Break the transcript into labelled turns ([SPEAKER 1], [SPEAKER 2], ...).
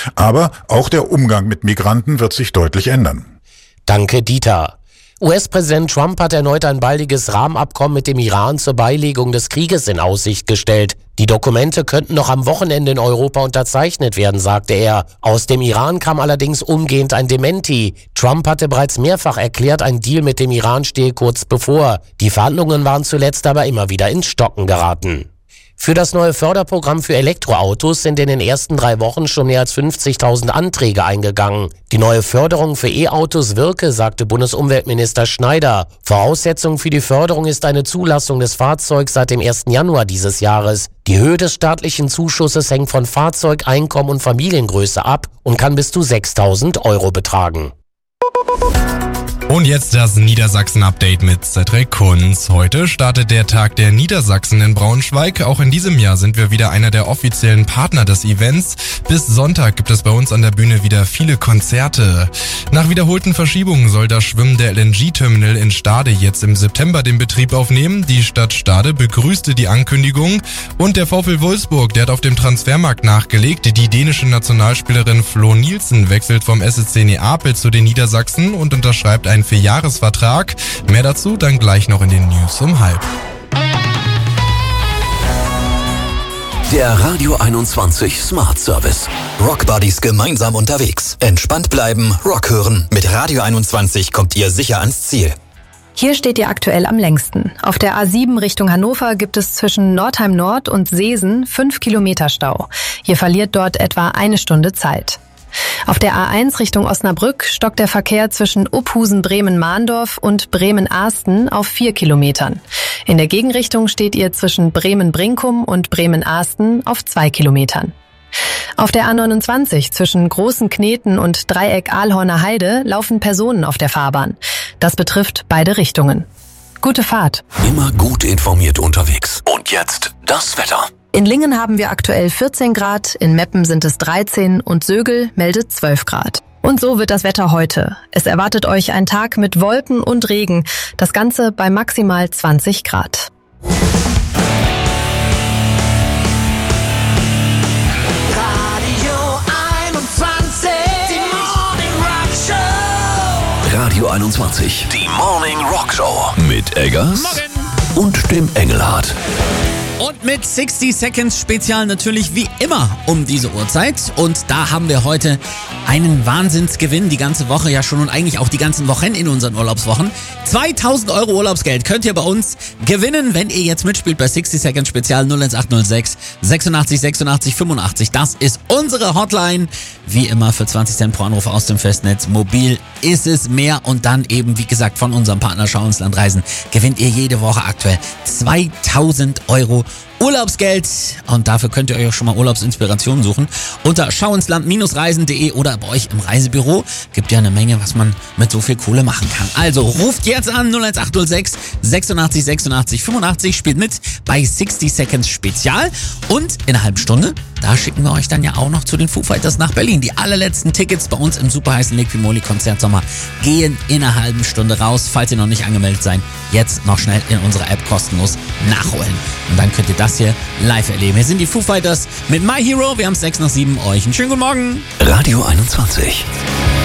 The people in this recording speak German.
[SPEAKER 1] Aber auch der Umgang mit Migranten wird sich deutlich ändern.
[SPEAKER 2] Danke, Dieter. US-Präsident Trump hat erneut ein baldiges Rahmenabkommen mit dem Iran zur Beilegung des Krieges in Aussicht gestellt. Die Dokumente könnten noch am Wochenende in Europa unterzeichnet werden, sagte er. Aus dem Iran kam allerdings umgehend ein Dementi. Trump hatte bereits mehrfach erklärt, ein Deal mit dem Iran stehe kurz bevor. Die Verhandlungen waren zuletzt aber immer wieder ins Stocken geraten. Für das neue Förderprogramm für Elektroautos sind in den ersten 3 Wochen schon mehr als 50.000 Anträge eingegangen. Die neue Förderung für E-Autos wirke, sagte Bundesumweltminister Schneider. Voraussetzung für die Förderung ist eine Zulassung des Fahrzeugs seit dem 1. Januar dieses Jahres. Die Höhe des staatlichen Zuschusses hängt von Fahrzeug, Einkommen und Familiengröße ab und kann bis zu 6.000 € betragen.
[SPEAKER 3] Und jetzt das Niedersachsen-Update mit Cedric Kunz. Heute startet der Tag der Niedersachsen in Braunschweig. Auch in diesem Jahr sind wir wieder einer der offiziellen Partner des Events. Bis Sonntag gibt es bei uns an der Bühne wieder viele Konzerte. Nach wiederholten Verschiebungen soll das Schwimmen der LNG-Terminal in Stade jetzt im September den Betrieb aufnehmen. Die Stadt Stade begrüßte die Ankündigung. Und der VfL Wolfsburg, der hat auf dem Transfermarkt nachgelegt. Die dänische Nationalspielerin Flo Nielsen wechselt vom SSC Neapel zu den Niedersachsen und unterschreibt einen 4-Jahres-Vertrag. Mehr dazu dann gleich noch in den News um 12:30.
[SPEAKER 4] Der Radio 21 Smart Service. Rock Buddies gemeinsam unterwegs. Entspannt bleiben, Rock hören. Mit Radio 21 kommt ihr sicher ans Ziel.
[SPEAKER 5] Hier steht ihr aktuell am längsten. Auf der A7 Richtung Hannover gibt es zwischen Nordheim Nord und Seesen 5 Kilometer Stau. Ihr verliert dort etwa 1 Stunde Zeit. Auf der A1 Richtung Osnabrück stockt der Verkehr zwischen Uphusen-Bremen-Mahndorf und Bremen-Ahsten auf 4 Kilometern. In der Gegenrichtung steht ihr zwischen Bremen-Brinkum und Bremen-Ahsten auf 2 Kilometern. Auf der A29 zwischen Großen Kneten und Dreieck Ahlhorner Heide laufen Personen auf der Fahrbahn. Das betrifft beide Richtungen. Gute Fahrt.
[SPEAKER 4] Immer gut informiert unterwegs. Und jetzt das Wetter.
[SPEAKER 5] In Lingen haben wir aktuell 14 Grad, in Meppen sind es 13 und Sögel meldet 12 Grad. Und so wird das Wetter heute. Es erwartet euch ein Tag mit Wolken und Regen, das Ganze bei maximal 20 Grad.
[SPEAKER 4] Radio 21, die Morning Rock Show mit Eggers und dem Engelhardt.
[SPEAKER 6] Und mit 60 Seconds Spezial natürlich wie immer um diese Uhrzeit. Und da haben wir heute einen Wahnsinnsgewinn, die ganze Woche ja schon und eigentlich auch die ganzen Wochen in unseren Urlaubswochen. 2.000 € Urlaubsgeld könnt ihr bei uns gewinnen, wenn ihr jetzt mitspielt bei 60 Seconds Spezial 01806 86 86 85. Das ist unsere Hotline. Wie immer für 20 Cent pro Anruf aus dem Festnetz. Mobil ist es mehr und dann eben, wie gesagt, von unserem Partner Schau ins Land Reisen gewinnt ihr jede Woche aktuell 2.000 € Urlaubsgeld und dafür könnt ihr euch auch schon mal Urlaubsinspirationen suchen unter schauinsland-reisen.de oder bei euch im Reisebüro. Gibt ja eine Menge, was man mit so viel Kohle machen kann. Also ruft jetzt an 01806 86 86 85, spielt mit bei 60 Seconds Spezial und in einer halben Stunde, da schicken wir euch dann ja auch noch zu den Foo Fighters nach Berlin. Die allerletzten Tickets bei uns im superheißen Liquimoli Konzertsommer gehen in einer halben Stunde raus. Falls ihr noch nicht angemeldet seid, jetzt noch schnell in unserer App kostenlos nachholen. Und dann könnt ihr das hier live erleben. Wir sind die Foo Fighters mit My Hero. Wir haben es 6 nach 7. Euch einen schönen guten Morgen.
[SPEAKER 4] Radio 21.